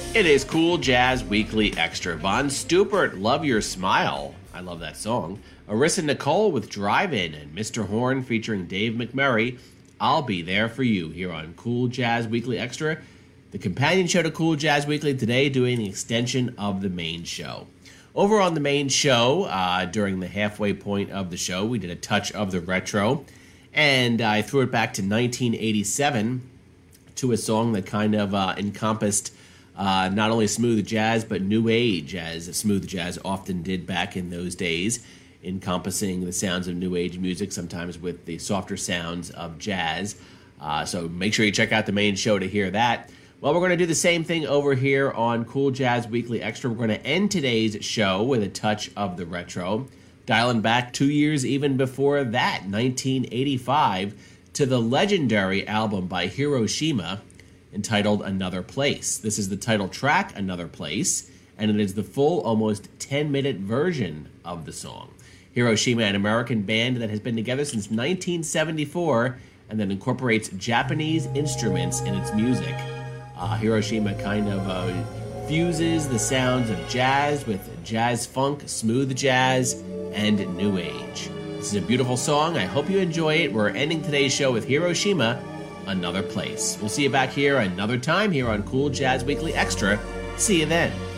It is Cool Jazz Weekly Extra. Von Stupert, Love Your Smile. I love that song. Arissa Nicole with Drive-In, and Mr. Horn featuring Dave McMurray, I'll Be There For You, here on Cool Jazz Weekly Extra, the companion show to Cool Jazz Weekly, today doing an extension of the main show. Over on the main show, during the halfway point of the show, we did a touch of the retro, and I threw it back to 1987 to a song that kind of encompassed not only smooth jazz, but new age, as smooth jazz often did back in those days, encompassing the sounds of new age music, sometimes with the softer sounds of jazz. So make sure you check out the main show to hear that. Well, we're going to do the same thing over here on Cool Jazz Weekly Extra. We're going to end today's show with a touch of the retro, dialing back 2 years even before that, 1985, to the legendary album by Hiroshima, entitled Another Place. This is the title track, Another Place, and it is the full, almost 10-minute version of the song. Hiroshima, an American band that has been together since 1974 and that incorporates Japanese instruments in its music. Hiroshima kind of fuses the sounds of jazz with jazz funk, smooth jazz, and new age. This is a beautiful song. I hope you enjoy it. We're ending today's show with Hiroshima, Another Place. We'll see you back here another time here on Cool Jazz Weekly Extra. See you then.